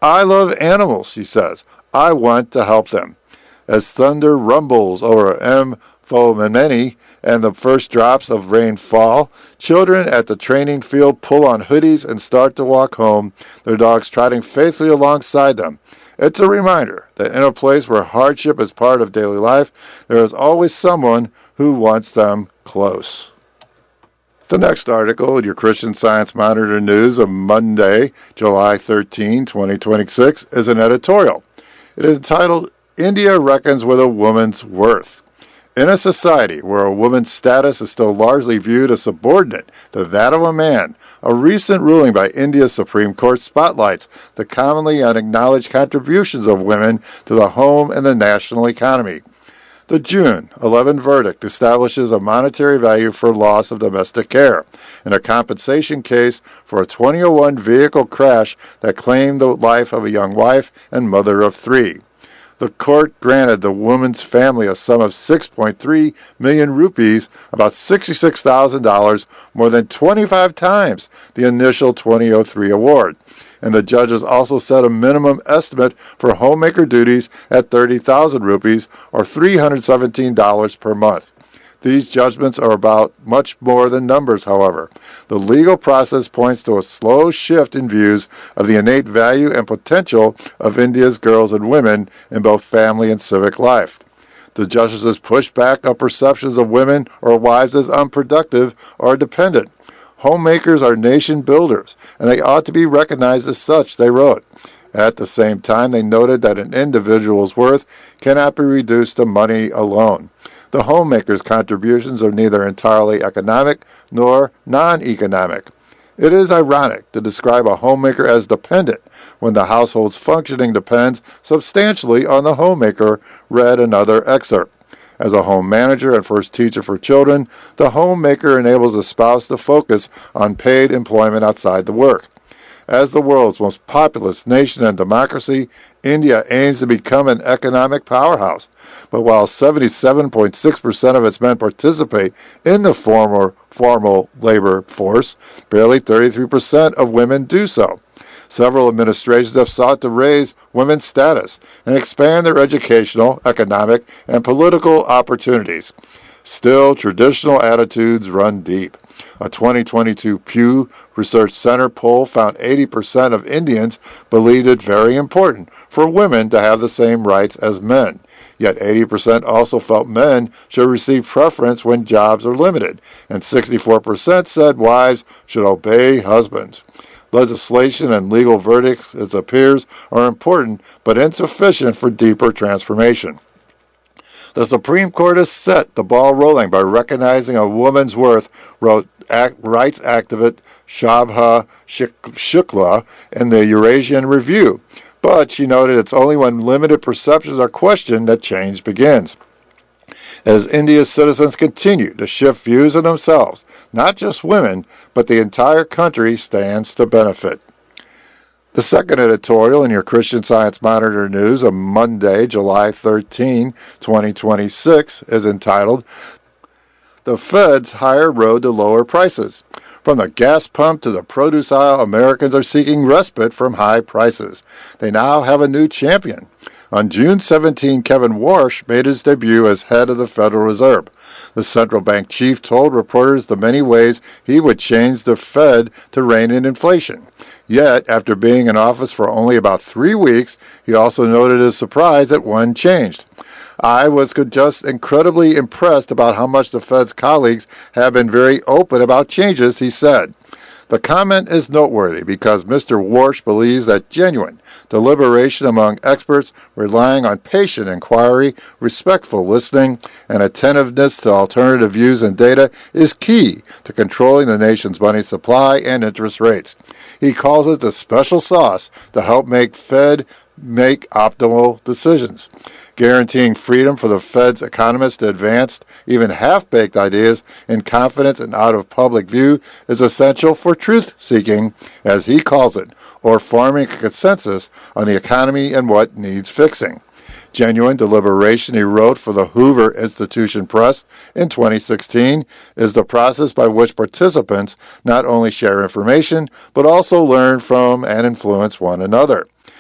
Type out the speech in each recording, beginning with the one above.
I love animals, she says. I want to help them. As thunder rumbles over Mfomeni and the first drops of rain fall, children at the training field pull on hoodies and start to walk home, their dogs trotting faithfully alongside them. It's a reminder that in a place where hardship is part of daily life, there is always someone who wants them close. The next article in your Christian Science Monitor News of Monday, July 13, 2026, is an editorial. It is entitled, India Reckons with a Woman's Worth. In a society where a woman's status is still largely viewed as subordinate to that of a man, a recent ruling by India's Supreme Court spotlights the commonly unacknowledged contributions of women to the home and the national economy. The June 11 verdict establishes a monetary value for loss of domestic care in a compensation case for a 2001 vehicle crash that claimed the life of a young wife and mother of 3. The court granted the woman's family a sum of 6.3 million rupees, about $66,000, more than 25 times the initial 2003 award. And the judges also set a minimum estimate for homemaker duties at 30,000 rupees, or $317 per month. These judgments are about much more than numbers, however. The legal process points to a slow shift in views of the innate value and potential of India's girls and women in both family and civic life. The justices pushed back on perceptions of women or wives as unproductive or dependent. Homemakers are nation builders, and they ought to be recognized as such, they wrote. At the same time, they noted that an individual's worth cannot be reduced to money alone. The homemaker's contributions are neither entirely economic nor non-economic. It is ironic to describe a homemaker as dependent when the household's functioning depends substantially on the homemaker, read another excerpt. As a home manager and first teacher for children, the homemaker enables the spouse to focus on paid employment outside the work. As the world's most populous nation and democracy, India aims to become an economic powerhouse. But while 77.6% of its men participate in the formal labor force, barely 33% of women do so. Several administrations have sought to raise women's status and expand their educational, economic, and political opportunities. Still, traditional attitudes run deep. A 2022 Pew Research Center poll found 80% of Indians believed it very important for women to have the same rights as men. Yet 80% also felt men should receive preference when jobs are limited, and 64% said wives should obey husbands. Legislation and legal verdicts, it appears, are important but insufficient for deeper transformation. The Supreme Court has set the ball rolling by recognizing a woman's worth, wrote rights activist Shobha Shukla in the Eurasian Review. But she noted it's only when limited perceptions are questioned that change begins. As India's citizens continue to shift views of themselves, not just women, but the entire country stands to benefit. The second editorial in your Christian Science Monitor News of Monday, July 13, 2026, is entitled, The Fed's Higher Road to Lower Prices. From the gas pump to the produce aisle, Americans are seeking respite from high prices. They now have a new champion. On June 17, Kevin Warsh made his debut as head of the Federal Reserve. The central bank chief told reporters the many ways he would change the Fed to rein in inflation. Yet, after being in office for only about 3 weeks, he also noted his surprise at one change. I was just incredibly impressed about how much the Fed's colleagues have been very open about changes, he said. The comment is noteworthy because Mr. Warsh believes that genuine deliberation among experts relying on patient inquiry, respectful listening, and attentiveness to alternative views and data is key to controlling the nation's money supply and interest rates. He calls it the special sauce to help Fed make optimal decisions. Guaranteeing freedom for the Fed's economists to advance even half-baked ideas in confidence and out of public view is essential for truth-seeking, as he calls it, or forming a consensus on the economy and what needs fixing. Genuine deliberation, he wrote for the Hoover Institution Press in 2016, is the process by which participants not only share information, but also learn from and influence one another.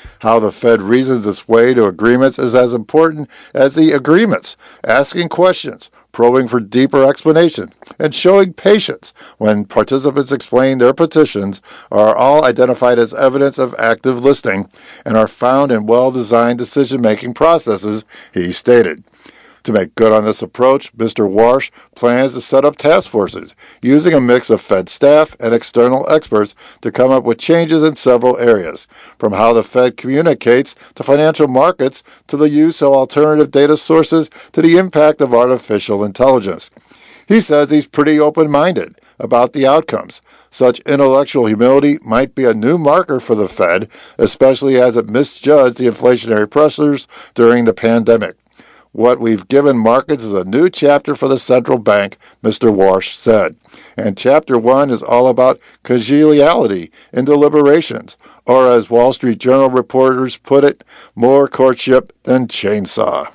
How the Fed reasons its way to agreements is as important as the agreements, asking questions, probing for deeper explanation, and showing patience when participants explain their petitions are all identified as evidence of active listening and are found in well-designed decision-making processes, he stated. To make good on this approach, Mr. Warsh plans to set up task forces using a mix of Fed staff and external experts to come up with changes in several areas, from how the Fed communicates to financial markets to the use of alternative data sources to the impact of artificial intelligence. He says he's pretty open-minded about the outcomes. Such intellectual humility might be a new marker for the Fed, especially as it misjudged the inflationary pressures during the pandemic. What we've given markets is a new chapter for the central bank, Mr. Warsh said. And Chapter 1 is all about collegiality in deliberations, or as Wall Street Journal reporters put it, more courtship than chainsaw.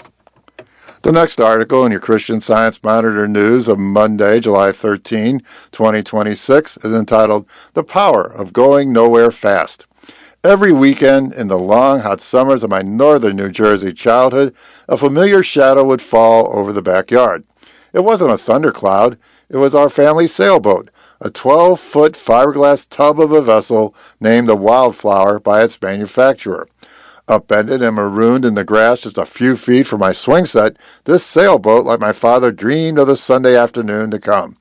The next article in your Christian Science Monitor News of Monday, July 13, 2026, is entitled, The Power of Going Nowhere Fast. Every weekend in the long, hot summers of my northern New Jersey childhood, a familiar shadow would fall over the backyard. It wasn't a thundercloud. It was our family sailboat, a 12-foot fiberglass tub of a vessel named the Wildflower by its manufacturer. Upended and marooned in the grass just a few feet from my swing set, this sailboat, like my father, dreamed of the Sunday afternoon to come.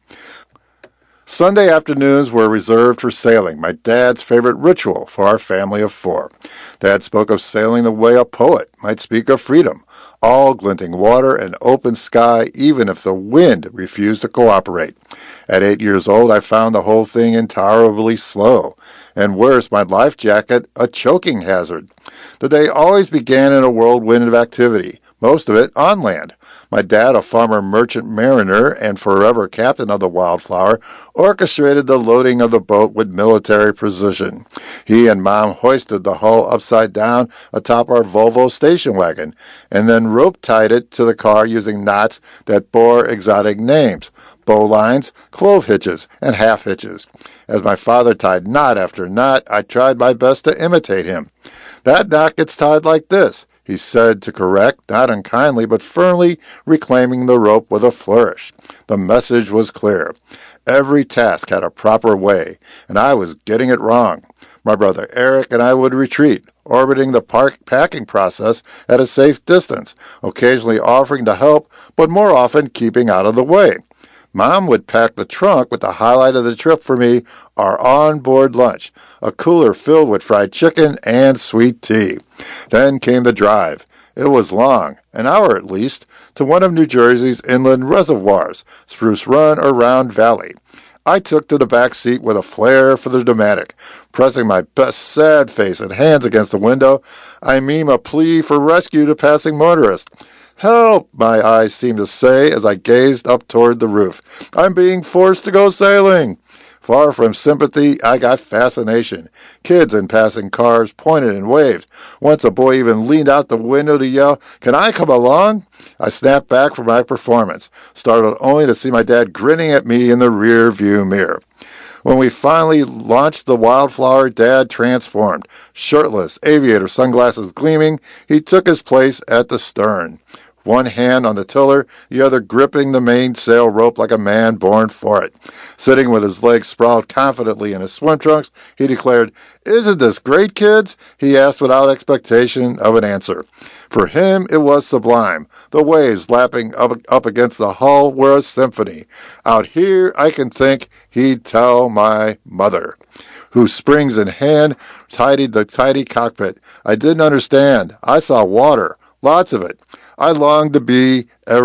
Sunday afternoons were reserved for sailing, my dad's favorite ritual for our family of four. Dad spoke of sailing the way a poet might speak of freedom, all glinting water and open sky, even if the wind refused to cooperate. At 8 years old, I found the whole thing intolerably slow, and worse, my life jacket a choking hazard. The day always began in a whirlwind of activity, most of it on land. My dad, a former merchant mariner and forever captain of the Wildflower, orchestrated the loading of the boat with military precision. He and Mom hoisted the hull upside down atop our Volvo station wagon, and then rope-tied it to the car using knots that bore exotic names, bowlines, clove hitches, and half hitches. As my father tied knot after knot, I tried my best to imitate him. That knot gets tied like this, he said to correct, not unkindly, but firmly reclaiming the rope with a flourish. The message was clear. Every task had a proper way, and I was getting it wrong. My brother Eric and I would retreat, orbiting the packing process at a safe distance, occasionally offering to help, but more often keeping out of the way. Mom would pack the trunk with the highlight of the trip for me, our on-board lunch, a cooler filled with fried chicken and sweet tea. Then came the drive. It was long, an hour at least, to one of New Jersey's inland reservoirs, Spruce Run or Round Valley. I took to the back seat with a flair for the dramatic, pressing my best sad face and hands against the window. I meme a plea for rescue to passing motorists. "Help," my eyes seemed to say as I gazed up toward the roof. "I'm being forced to go sailing." Far from sympathy, I got fascination. Kids in passing cars pointed and waved. Once a boy even leaned out the window to yell, "Can I come along?" I snapped back from my performance, startled only to see my dad grinning at me in the rear view mirror. When we finally launched the Wildflower, Dad transformed. Shirtless, aviator sunglasses gleaming, he took his place at the stern. One hand on the tiller, the other gripping the mainsail rope like a man born for it. Sitting with his legs sprawled confidently in his swim trunks, he declared, "Isn't this great, kids?" he asked without expectation of an answer. For him, it was sublime. The waves lapping up against the hull were a symphony. Out here, I can think, he'd tell my mother, who, springs in hand, tidied the tidy cockpit. I didn't understand. I saw water, lots of it. I longed to be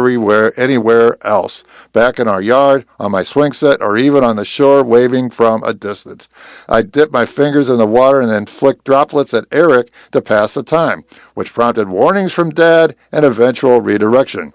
anywhere else, back in our yard, on my swing set, or even on the shore waving from a distance. I dipped my fingers in the water and then flicked droplets at Eric to pass the time, which prompted warnings from Dad and eventual redirection.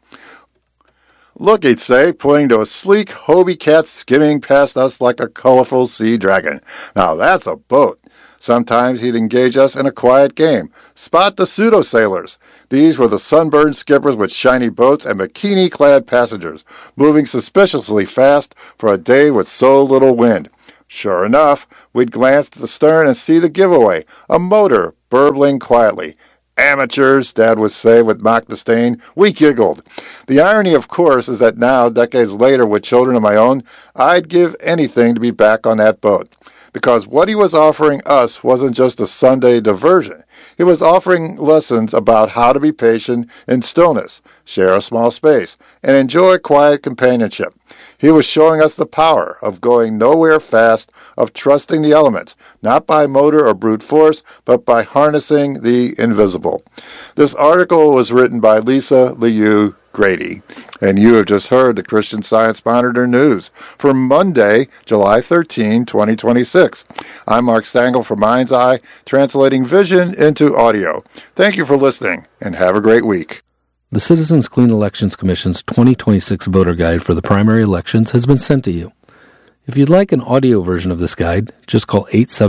"Look," he'd say, pointing to a sleek Hobie cat skimming past us like a colorful sea dragon. "Now that's a boat." Sometimes he'd engage us in a quiet game. Spot the pseudo-sailors. These were the sunburned skippers with shiny boats and bikini-clad passengers, moving suspiciously fast for a day with so little wind. Sure enough, we'd glance at the stern and see the giveaway, a motor burbling quietly. Amateurs, Dad would say with mock disdain. We giggled. The irony, of course, is that now, decades later, with children of my own, I'd give anything to be back on that boat. Because what he was offering us wasn't just a Sunday diversion. He was offering lessons about how to be patient in stillness, share a small space, and enjoy quiet companionship. He was showing us the power of going nowhere fast, of trusting the elements, not by motor or brute force, but by harnessing the invisible. This article was written by Lisa Liu Grady, and you have just heard the Christian Science Monitor News for Monday, July 13, 2026. I'm Mark Stangl for Mind's Eye, translating vision into audio. Thank you for listening, and have a great week. The Citizens Clean Elections Commission's 2026 voter guide for the primary elections has been sent to you. If you'd like an audio version of this guide, just call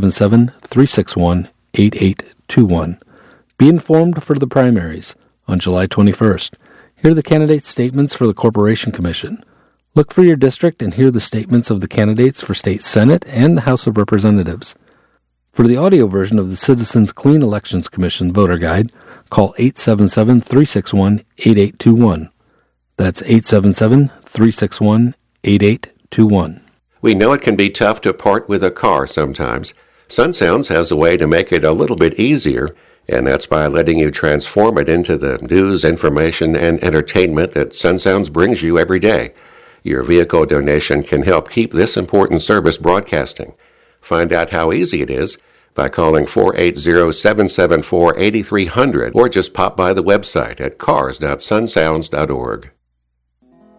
877-361-8821. Be informed for the primaries on July 21st. Hear the candidate statements for the Corporation Commission. Look for your district and hear the statements of the candidates for State Senate and the House of Representatives. For the audio version of the Citizens Clean Elections Commission voter guide, call 877-361-8821. That's 877-361-8821. We know it can be tough to part with a car sometimes. SunSounds has a way to make it a little bit easier, and that's by letting you transform it into the news, information, and entertainment that SunSounds brings you every day. Your vehicle donation can help keep this important service broadcasting. Find out how easy it is by calling 480-774-8300 or just pop by the website at cars.sunsounds.org.